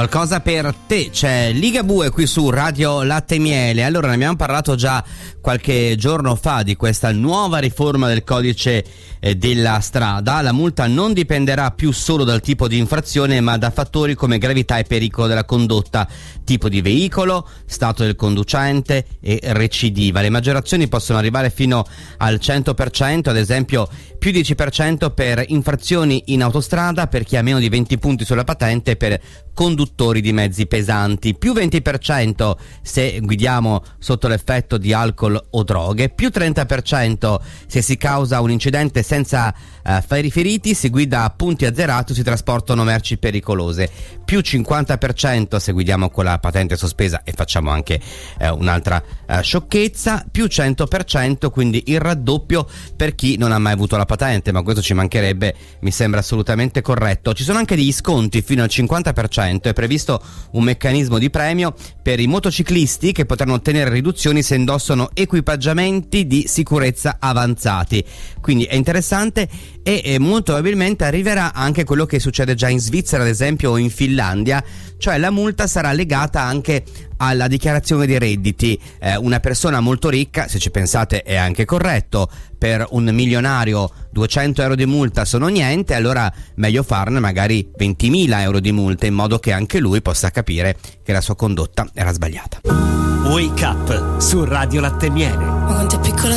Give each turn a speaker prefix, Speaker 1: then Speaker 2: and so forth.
Speaker 1: Qualcosa per te, c'è Ligabue qui su Radio Latte e Miele. Allora, ne abbiamo parlato già qualche giorno fa di questa nuova riforma del codice della strada. La multa non dipenderà più solo dal tipo di infrazione, ma da fattori come gravità e pericolo della condotta, tipo di veicolo, stato del conducente e recidiva. Le maggiorazioni possono arrivare fino al 100%, ad esempio più 10% per infrazioni in autostrada per chi ha meno di 20 punti sulla patente per conduttori di mezzi pesanti, più 20% se guidiamo sotto l'effetto di alcol o droghe, più 30% se si causa un incidente senza feriti, si guida a punti azzerati o si trasportano merci pericolose, più 50% se guidiamo con la patente sospesa e facciamo anche un'altra sciocchezza, più 100%, quindi il raddoppio per chi non ha mai avuto la patente, ma questo ci mancherebbe, mi sembra assolutamente corretto. Ci sono anche degli sconti fino al 50%, è previsto un meccanismo di premio per i motociclisti che potranno ottenere riduzioni se indossano equipaggiamenti di sicurezza avanzati, quindi è interessante. E molto probabilmente arriverà anche quello che succede già in Svizzera, ad esempio, o in Finlandia, cioè la multa sarà legata anche alla dichiarazione dei redditi. Una persona molto ricca, se ci pensate è anche corretto, per un milionario 200 euro di multa sono niente, allora meglio farne magari 20.000 euro di multa, in modo che anche lui possa capire che la sua condotta era sbagliata.
Speaker 2: Wake Up su Radio Latte e Miele.
Speaker 3: Ma quanto è piccola